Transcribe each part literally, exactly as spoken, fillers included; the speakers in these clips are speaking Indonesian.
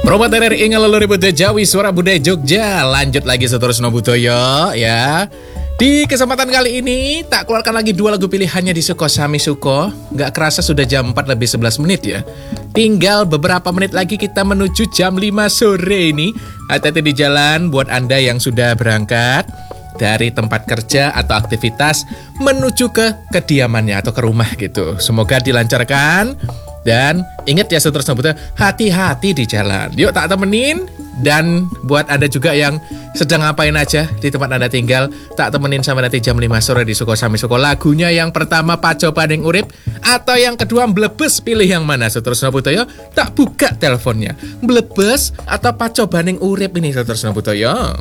Promote R R I Ngalulur Budaya Jawi Suara Budaya Jogja. Lanjut lagi seterus Nobudoyo ya. Di kesempatan kali ini tak keluarkan lagi dua lagu pilihannya di Suko Sami Suko. Gak kerasa sudah jam empat lebih sebelas menit ya. Tinggal beberapa menit lagi kita menuju jam lima sore ini. Hati-hati di jalan buat Anda yang sudah berangkat dari tempat kerja atau aktivitas menuju ke kediamannya atau ke rumah gitu. Semoga dilancarkan. Dan ingat ya seterusnya Nobudoyo, hati-hati di jalan. Yuk tak temenin. Dan buat Anda juga yang sedang ngapain aja di tempat Anda tinggal, tak temenin sampai nanti jam lima sore di Suko Sami Suko. Lagunya yang pertama Paco Banding Urip, atau yang kedua Blebes, pilih yang mana seterusnya Nobudoyo? Tak buka teleponnya. Blebes atau Paco Banding Urip ini seterusnya Nobudoyo.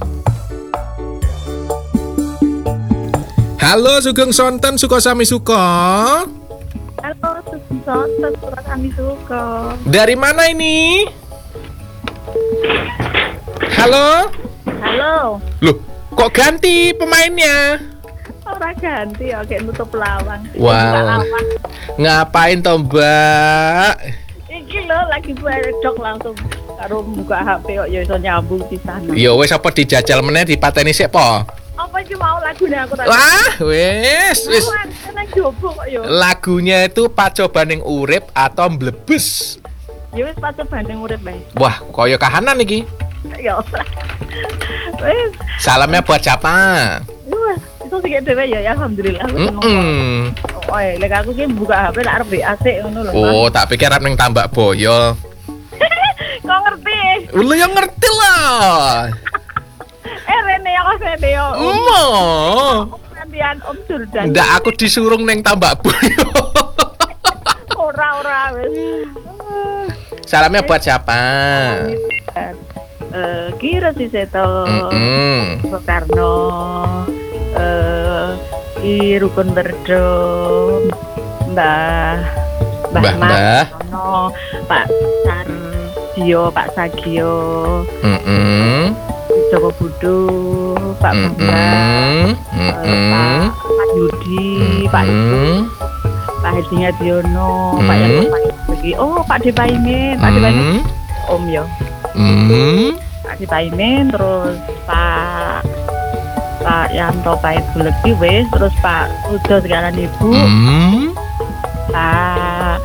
Halo Sugeng Sonten Suko Sami Suko. Halo, Sugeng Sonten Suko Sami Suko. Dari mana ini? Halo? Halo. Loh, kok ganti pemainnya? Orang ganti, oke nutup lawang. Wow. Ngapain toh Mbak? Iki lo lagi bedok langsung karo buka H P kok ya iso nyambung di sana. Ya wis apa dijajal meneh dipateni sik po? Apa iki mau lagune aku tak. Wah, wis wis. Ya. Lagunya itu Paco Banding Urip atau Blebes? Ya wis Paco Banding Urip bae. Wah, koyo kahanan iki. Ya. Wis. Salamnya buat siapa? Wah, itu sing dhewe ya, ya alhamdulillah. Heeh. Oh, lek aku ki buka H P lek arep B A C ngono lho. Oh, tak pikir arep ning Tambak Boyo. Kok ngerti? Lu yang ngerti lah. Eh Rene ya kok Rene yo. Mo. Gantian Om Jordan. Ndak aku disuruh neng Tambak Boyo. Ora-ora wis. Salamnya buat siapa? Eh, Kira si Seto, mm-hmm. Soekarno, eh, Ki Rukun Berdo, Mbah, Mbah Mas, no, Pak Sardio, Pak Sagio, mm-hmm. Joko Budu, Pak Bambang, mm-hmm. eh, Pak Pak Yudi, mm-hmm. Pak Yudi, Pak Hedinya Diono, mm-hmm. Pak Yanto Pagi, oh Pak Depaimin, Pak Depaimin, mm-hmm. Om yo. Hmm. Pak Dipaimin, terus Pak Pak Yanto Pait Buleki wis, terus Pak Udo sekalian Ibu. Hmm. Pak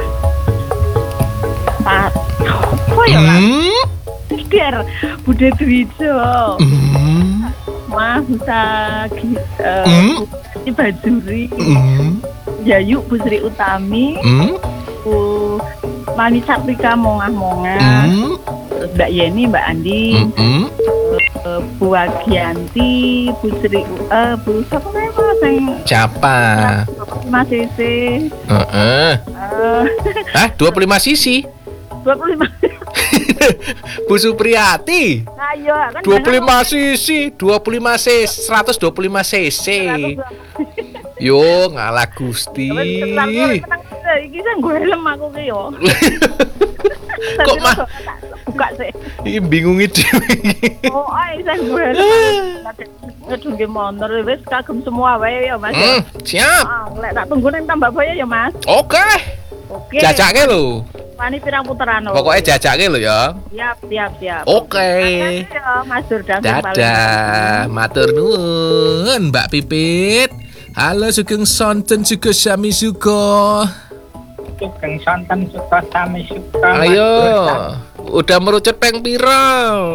Pak apa ya Pak? Pikir Bude Dwijo. Hmm. Mas Musa kita uh, hmm. Bajuri. Hmm. Yayu Bu Sri Utami. Hmm. Bu Mani Saprika Mongah-Mongah. Hmm. Mbak Yeni, Mbak Andi, mm-hmm. uh, Bu Agianti, Bu Sri, uh, Bu siapa namanya yang siapa? dua puluh lima sisi. Uh-uh. Uh. Hah? dua puluh lima sisi? dua puluh lima Bu Supriyati. Ayo, kan dua puluh lima sisi, dua puluh lima cc, seratus dua puluh lima cc. Yo, ngalah Gusti. Iki kan gue helm aku ki yo. Kok mah buka sih. Iki bingung iki. Oh, ai saya gue helm. Ngedungke motor wis kagem semua wae ya, Mas. Hmm, siap. Ah, lek tak tunggu ning Tambak Boyo ya, Mas. Oke. Oke. Jajake lho. Wani pirang puteran lho. Pokoke jajake lho ya. Siap, siap, siap. Oke. Ya, Mas Durdan. Dadah. Matur nuwun, Mbak Pipit. Halo Sugeng Sonten Suko Sami Suko. Sugeng Sonten Suko Sami Suko. Ayo, udah merucut peng piro?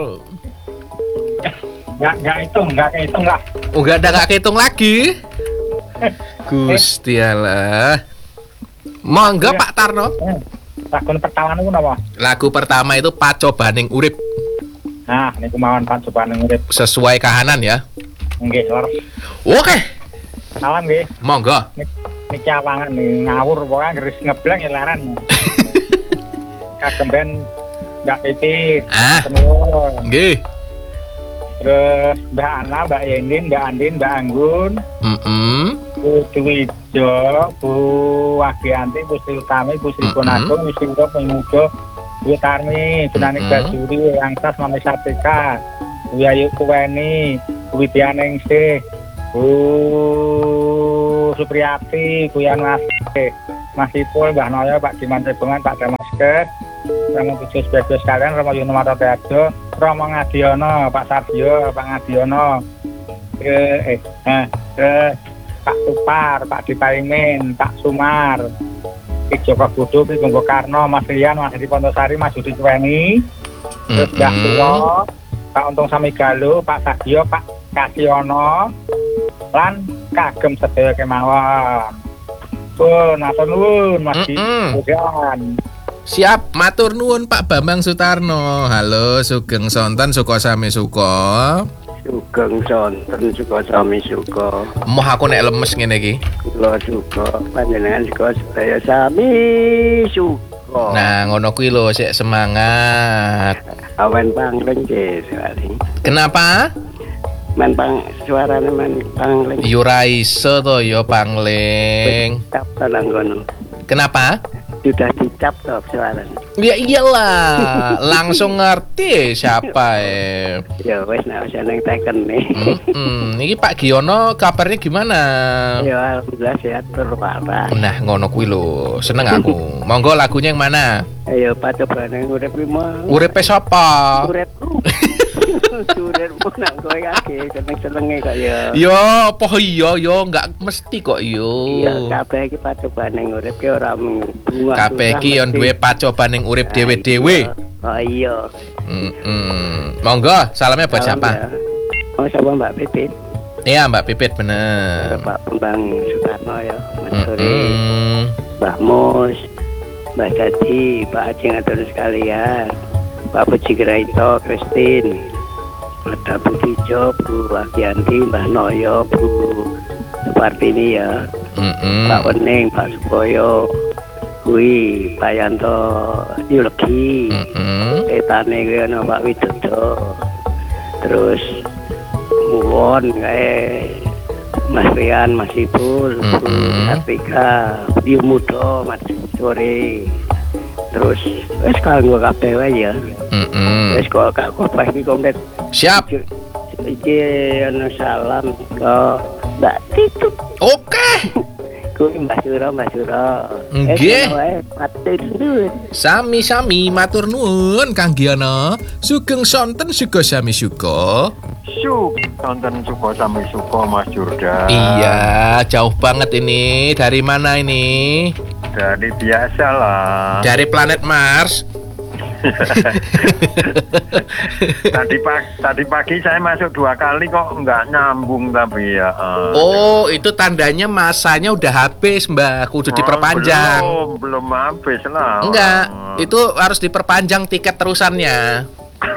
Enggak, enggak hitung, enggak hitung lah. Oh, enggak ada enggak hitung lagi. Gusti Allah. Monggo Pak Tarno. Lagu pertama itu apa? Lagu pertama itu Paco Banding Urip. Nah, ini kemauan Paco Banding Urip. Sesuai kahanan ya. Nggih, lor. Oke. Salam nggih. Monggo. Niki awangan nih ngawur pokoke ngeris ngebleng ya laran. Kagem ben Mbak Titi. Ah. Nggih. Terus Mbak Ana, Mbak Yendin, Mbak Andin, Mbak Anggun. Heeh. Bu Dwijo, Bu Agianti, Bu Sri Utami, Bu Sri Konagung, Bu Sri Urip, Mujo, Bu Tarmi, Sunani Bajuri, Angsas Mami Satika, Bu Ayu Kuweni, Bu Widyaningsih, Bu Supriyati, Bu Yanwasi, Mas Ipul, Mbak Noyo, Pak Diman Rebongan, Pak Damasker, Romo tujuh sebagai sekalian, Romo Yuno Martotejo, Romo Ngadiono, Pak Sardio, Pak Ngadiono, eh, eh, eh, eh, Pak Tupar, Pak Dipaimin, Pak Sumar, Ki Joko Budu, Ki Gunggo Karno, Mas Rian, Mas Hedi Pontosari, Mas Yudi Cuweni, terus Mbak Tulo, Pak Untung Samigalo, Pak Sadio, Pak Kasiono, lan kagem sedaya kemawon. Pun, matur nuwun, Mas Budan. Siap, matur nuwun Pak Bambang Sutarno. Halo, Sugeng Sonten Suko Sami Suko. Sugeng Sonten Suko Sami Suko. Moh aku nek lemes ngene iki. Kula suka panjenengan suka sedaya sami suka. Nah, ngono kuwi lho, sik semangat. Awan pangling nggih sekali. Kenapa? Men pang suarane men pangling. Yo ra iso to yo pangling. Dicap nang kono. Kenapa? Sudah dicap to suarane. Ya iyalah, langsung ngerti siapa eh. Ya wis nek wis nang teken nih. Hmm, iki Pak Giono kabarnya gimana? Ya alhamdulillah sehat tur parah. Nah, ngono kuwi lho, seneng aku. Monggo lagunya yang mana? Ayo pacobane urip lima. Uripe sapa? Uripku. Uripku nang kowe kake seneng-senenge kok ya. Yo, apa iya yo enggak mesti kok yo. Iya, kabeh iki pacobane urip ki ora bunga. Kabeh iki yo duwe pacoban ning urip dhewe-dhewe. Oh iya. Heeh. Monggo, salamnya buat Salam siapa? ya. Oh, sama Mbak Pipit. Iya, Mbak Pipit bener. Pak Bambang Sutarno ya. Mas Sore. Mm-mm. Mbak Mus, Mbak Dadi, Pak Aceh ngatur sekalian, Pak Puji Graito, Christine, ada Bu Tijo, Bu Akianti, Mbak Noyo, Bu Supartini ya, Mm-mm. Pak Wening, Pak Suboyo, Kui, Pak Yanto, Yulegi, Mm-mm. Etane gue no Pak Widodo, terus Muwon kayak Mas Rian, Mas Ibul, Bu Mm-mm. Artika, Bu Mudo, Mas Sore, terus wes kalau gue kabeh wae ya, Mm-mm. wes kok gak kopah iki komplit. Siap. Iki ana salam ke Mbak Titu. Oke. Kuwi Mbak Sura, Mbak Sura. Nggih. Eh, matur nuwun. Sami-sami matur nuwun Kang Giono. Sugeng sonten suka sami suka. Syuk, tonton Suko Sami Suko Mas Jordan. Iya, jauh banget ini. Dari mana ini? Dari biasa lah. Dari planet Mars. tadi pagi, tadi pagi saya masuk dua kali kok nggak nyambung tapi ya. Uh, Oh, itu tandanya masanya udah habis, Mbak. Kudu oh, diperpanjang. Belum, belum habis lah. Enggak, Uh. itu harus diperpanjang tiket terusannya.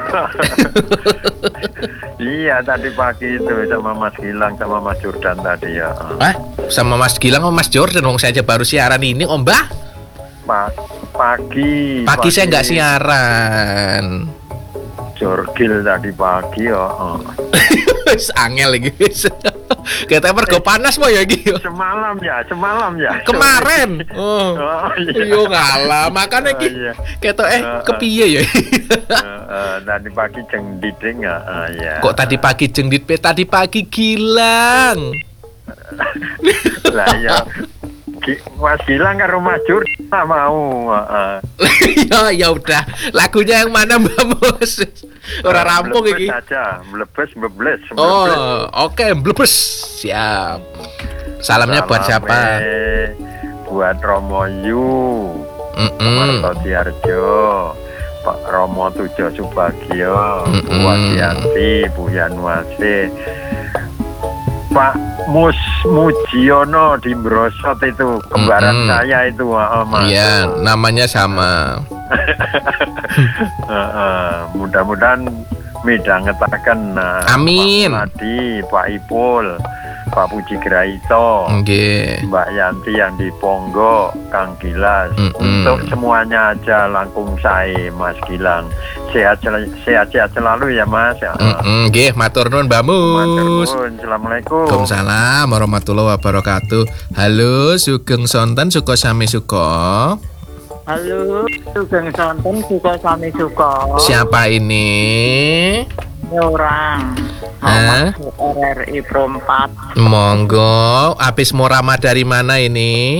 Iya, tadi pagi itu sama Mas Gilang sama Mas Jordan tadi ya. Uh. Hah? Sama Mas Gilang sama Mas Jordan, wong saya aja baru siaran ini, Om Mbah. Pa pagi. Pagi saya nggak siaran. Jorgil tadi pagi ya. Uh. Angel lagi. Kita mergo panas mau ya iki. Semalam ya, semalam ya. Kemarin. Oh. Oh, iya. Yo ngalah, makane iki. Oh, iya. Ketok eh Uh, uh. kepiye ya? Uh, uh, tadi pagi jengdit ya. Uh, ya. Kok tadi pagi jengdit pe tadi pagi Gilang. Lah ya. Gi- Mas Gilang karo Mas Jur tak mau. Uh, Ya ya udah, lagunya yang mana Mbak Mus? Ora rampung Mlebes iki. aja, mlebes mlebles. Oh, oke, blebes. Siap. Salamnya buat siapa? Buat Romo Yu, Mm-mm. Marto Diarjo, Pak Romo Tujo Subagio, Bu Mm-mm. Wagianti, Bu Yanwase, Pak Mus Mujiono di Brosot itu, kembaran Mm-mm. saya itu, oh, Mas. Iya, namanya sama. Uh, uh, mudah-mudahan midhangetaken uh, Amin. Pak Madi, Pak Ipul, Pak Puji Graito, Nggih. Mbak Yanti yang di Ponggo, Kang Gilas. Mm-mm. Untuk semuanya aja langkung sae Mas Gilang. Sehat sel- sehat-sehat selalu ya Mas. Ya. Mm-mm, nggih, matur nuwun Mbak Mus. Matur nuwun. Assalamualaikum. Waalaikumsalam warahmatullahi wabarakatuh. Halo, Sugeng Sonten Suko Sami Suko. Halo, Sugeng Sonten Suko Sami Suko. Siapa ini? Ini orang. Hah? R R I Pro empat. Monggo, habis mau ramah dari mana ini?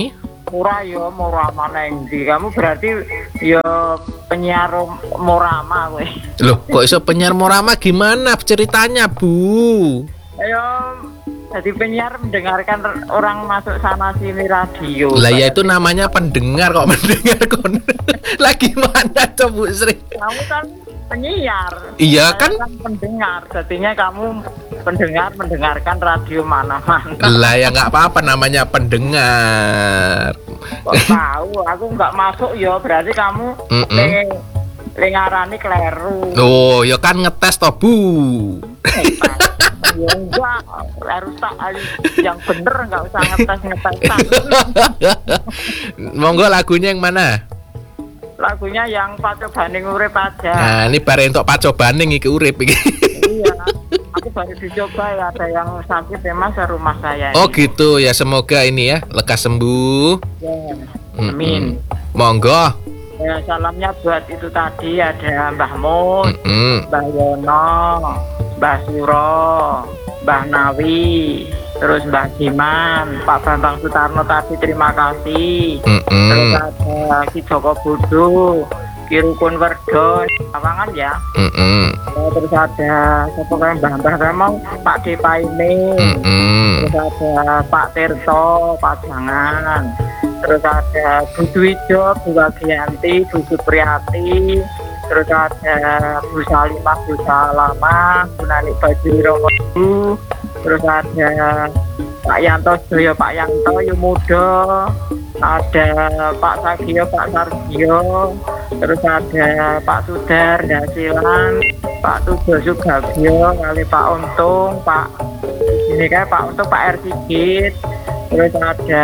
Murah yo, murah mana endi? Kamu berarti yo penyiar Morama kowe. Loh, kok iso penyiar Morama gimana ceritanya, Bu? Ayo jadi penyiar mendengarkan orang masuk sana sini radio. Lah ya itu namanya pendengar kok mendengar kon. Lagi mana tuh Bu Sri? Kamu kan penyiar. Iya Saya kan? pendengar. Jadinya kamu pendengar mendengarkan radio mana-mana. Lah ya nggak apa-apa namanya pendengar. Kok tahu? Aku nggak masuk ya. Berarti kamu Mm-mm. le le ngarani kleru. Oh, ya kan ngetes toh, Bu. Ya enggak, harus tak yang bener, nggak usah ngetes-ngetesan. Monggo lagunya yang mana? Lagunya yang pacobaning urip aja. Nah, ini bare entuk pacobaning iki urip iki. Iya, aku baru dicoba ya, ada yang sakit ya mas ke rumah saya. Oh gitu ya, semoga ini ya lekas sembuh. Ya, Mm-mm. amin. Monggo. Ya, salamnya buat itu tadi ada Mbah Mus, Mm-mm. Mbah Yono, Mbah Suro, Mbah Nawi, terus Mbah Jiman, Pak Bambang Sutarno tadi terima kasih. Terus Mm-mm. ada Ki Joko Budu, Ki Rukun Werdo, Lawangan ya. Mm-mm. Ya, terus ada siapa kan Mbah Mbah Remong, Pak Depaine, Mm-mm. terus ada Pak Tirto, Pak Jangan, terus ada Bu Dwijo, Bu Wagianti, Bu Supriyati, terus ada Bu Salimah, Bu Salamah, Bu Nani Bajuri Romodu, terus ada Pak Yanto Joyo, Pak Yanto Yumudo, ada Pak Sagio, Pak Sargio, terus ada Pak Sudar Dasilan, Pak Tujo Sugabio, kali Pak Untung, Pak ini kan Pak Untung, Pak R. Sigit, terus ada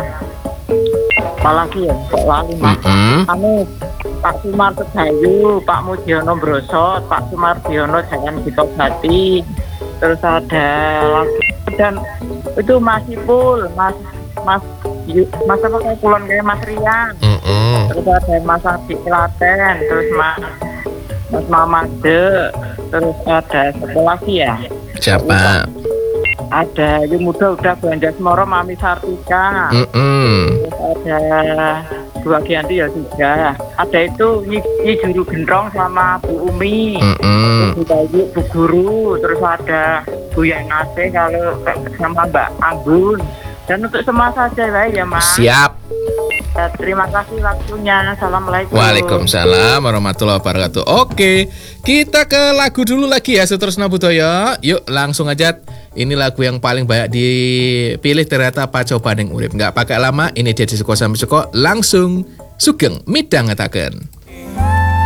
apa lagi ya, Pak Lali Mas, Mm-mm. anu Pak Sumar Sedayu, Pak Mudiono Brosot, Pak Sumardiono Jangan Ditobati, terus ada lagi dan itu Mas Ipul, Mas Mas Yu- Mas apa kayak kulon kayak Mas Rian, Mm-mm. terus ada Mas Adi Klaten, terus Mas Mas Mamade, terus ada siapa lagi ya? Siapa? Ada Yu Muda udah Belanja Semoro, Mami Sartika, Mm-mm. terus ada dua Gianti ya juga. Ada itu Nyi, Nyi Juru Gendrong sama Bu Umi, Mm-mm. Bu Bayu, Bu Guru, terus ada Bu Yanase kalau sama Mbak Anggun. Dan untuk semua saja baik ya Mas. Siap. Ya, terima kasih waktunya. Assalamualaikum. Waalaikumsalam warahmatullahi wabarakatuh. Oke, kita ke lagu dulu lagi ya, Sutresna Budoyo. Yuk langsung aja. Ini lagu yang paling banyak dipilih ternyata Pacobaning Urip. Nggak pakai lama, ini dia di Suko sampai Suko. Langsung Sugeng Midhangetaken.